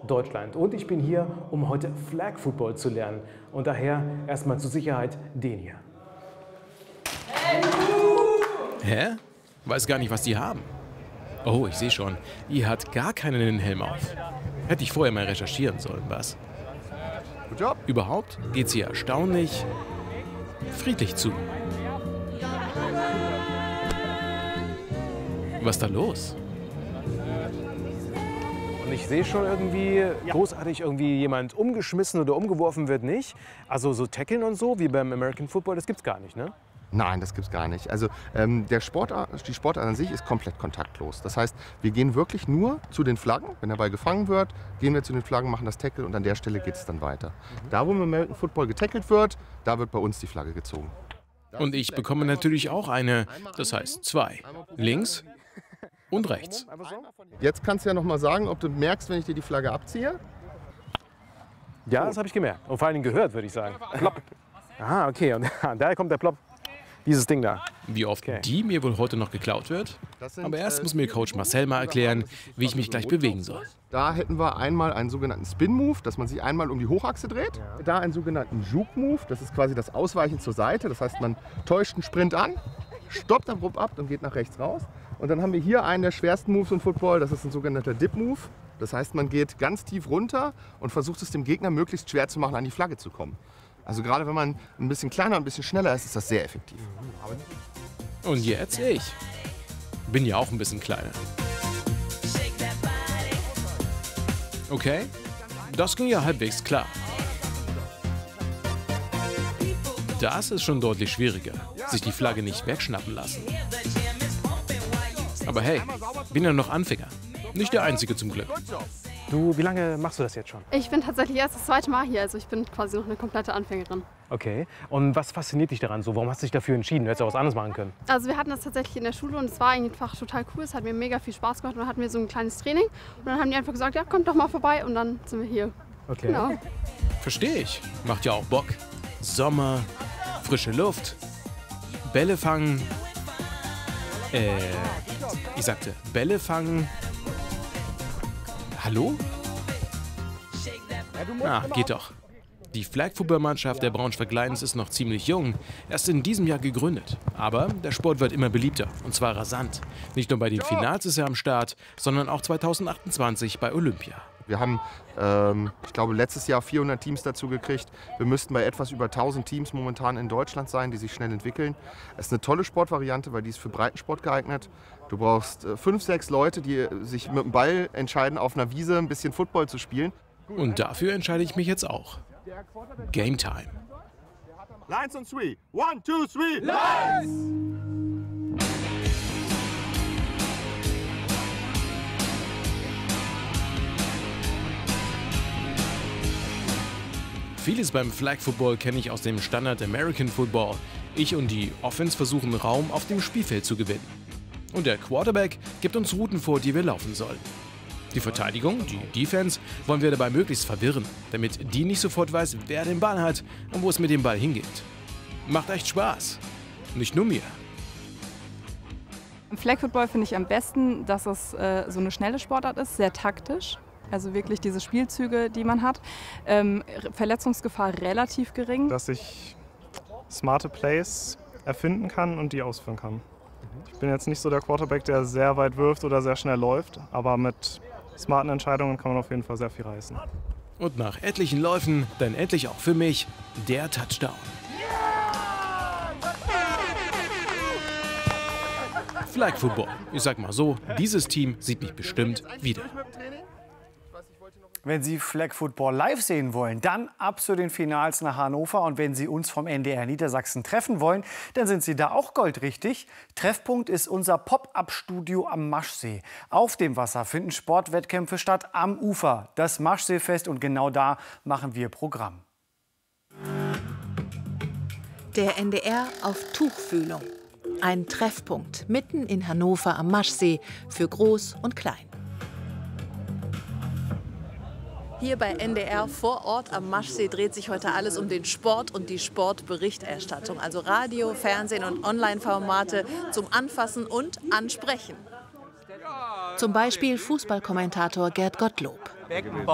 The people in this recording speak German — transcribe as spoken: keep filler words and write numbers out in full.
Deutschland. Und ich bin hier, um heute Flag Football zu lernen. Und daher erstmal zur Sicherheit den hier. Hä? Weiß gar nicht, was die haben. Oh, ich sehe schon. Die hat gar keinen Helm auf. Hätte ich vorher mal recherchieren sollen, was? Good job. Überhaupt geht sie erstaunlich friedlich zu. Was ist da los? Und ich sehe schon irgendwie großartig irgendwie jemand umgeschmissen oder umgeworfen wird nicht. Also so Tackeln und so, wie beim American Football, das gibt's gar nicht, ne? Nein, das gibt's gar nicht. Also ähm, der Sportart, die Sportart an sich ist komplett kontaktlos. Das heißt, wir gehen wirklich nur zu den Flaggen. Wenn der Ball gefangen wird, gehen wir zu den Flaggen, machen das Tackle und an der Stelle geht es dann weiter. Mhm. Da, wo im American Football getackelt wird, da wird bei uns die Flagge gezogen. Und ich bekomme natürlich auch eine, das heißt zwei. Links und rechts. Jetzt kannst du ja noch mal sagen, ob du merkst, wenn ich dir die Flagge abziehe. Ja, das habe ich gemerkt. Und vor allem gehört, würde ich sagen. Plopp. Aha, okay. Und daher kommt der Plopp. Dieses Ding da. Wie oft okay. die mir wohl heute noch geklaut wird? Sind, Aber erst äh, muss mir Coach Marcel mal erklären, wie ich mich gleich bewegen soll. Da hätten wir einmal einen sogenannten Spin-Move, dass man sich einmal um die Hochachse dreht. Ja. Da einen sogenannten Juke-Move, das ist quasi das Ausweichen zur Seite. Das heißt, man täuscht einen Sprint an, stoppt abrupt ab und geht nach rechts raus. Und dann haben wir hier einen der schwersten Moves im Football, das ist ein sogenannter Dip-Move. Das heißt, man geht ganz tief runter und versucht es dem Gegner möglichst schwer zu machen, an die Flagge zu kommen. Also gerade wenn man ein bisschen kleiner und ein bisschen schneller ist, ist das sehr effektiv. Und jetzt ich. Bin ja auch ein bisschen kleiner. Okay, das ging ja halbwegs klar. Das ist schon deutlich schwieriger, sich die Flagge nicht wegschnappen lassen. Aber hey, bin ja noch Anfänger. Nicht der Einzige zum Glück. Du, wie lange machst du das jetzt schon? Ich bin tatsächlich erst das zweite Mal hier, also ich bin quasi noch eine komplette Anfängerin. Okay, und was fasziniert dich daran so? Warum hast du dich dafür entschieden? Du hättest auch was anderes machen können. Also wir hatten das tatsächlich in der Schule und es war einfach total cool. Es hat mir mega viel Spaß gemacht und dann hatten wir so ein kleines Training. Und dann haben die einfach gesagt, ja, kommt doch mal vorbei und dann sind wir hier. Okay. Genau. Verstehe ich. Macht ja auch Bock. Sommer, frische Luft, Bälle fangen. Äh, ich sagte Bälle fangen. Hallo? Ah, geht doch. Die Flag-Football-Mannschaft der Braunschweig Lions ist noch ziemlich jung, erst in diesem Jahr gegründet. Aber der Sport wird immer beliebter, und zwar rasant. Nicht nur bei den Finals ist er am Start, sondern auch zweitausendachtundzwanzig bei Olympia. Wir haben, ähm, ich glaube, letztes Jahr vierhundert Teams dazu gekriegt. Wir müssten bei etwas über tausend Teams momentan in Deutschland sein, die sich schnell entwickeln. Es ist eine tolle Sportvariante, weil die ist für Breitensport geeignet. Du brauchst äh, fünf, sechs Leute, die sich mit dem Ball entscheiden, auf einer Wiese ein bisschen Football zu spielen. Und dafür entscheide ich mich jetzt auch. Game Time. Lions on three. One, two, three. Lions! Vieles beim Flag Football kenne ich aus dem Standard American Football. Ich und die Offense versuchen Raum auf dem Spielfeld zu gewinnen. Und der Quarterback gibt uns Routen vor, die wir laufen sollen. Die Verteidigung, die Defense, wollen wir dabei möglichst verwirren, damit die nicht sofort weiß, wer den Ball hat und wo es mit dem Ball hingeht. Macht echt Spaß. Nicht nur mir. Im Flag Football finde ich am besten, dass es äh, so eine schnelle Sportart ist, sehr taktisch. Also wirklich diese Spielzüge, die man hat. Ähm, Verletzungsgefahr relativ gering. Dass ich smarte Plays erfinden kann und die ausführen kann. Ich bin jetzt nicht so der Quarterback, der sehr weit wirft oder sehr schnell läuft, aber mit smarten Entscheidungen kann man auf jeden Fall sehr viel reißen. Und nach etlichen Läufen, dann endlich auch für mich, der Touchdown. Flag Football. Ich sag mal so, dieses Team sieht mich bestimmt wieder. Wenn Sie Flag Football live sehen wollen, dann ab zu den Finals nach Hannover. Und wenn Sie uns vom N D R Niedersachsen treffen wollen, dann sind Sie da auch goldrichtig. Treffpunkt ist unser Pop-up-Studio am Maschsee. Auf dem Wasser finden Sportwettkämpfe statt, am Ufer das Maschseefest. Und genau da machen wir Programm. Der N D R auf Tuchfühlung. Ein Treffpunkt mitten in Hannover am Maschsee für Groß und Klein. Hier bei N D R vor Ort am Maschsee dreht sich heute alles um den Sport und die Sportberichterstattung. Also Radio, Fernsehen und Online-Formate zum Anfassen und Ansprechen. Zum Beispiel Fußballkommentator Gerd Gottlob.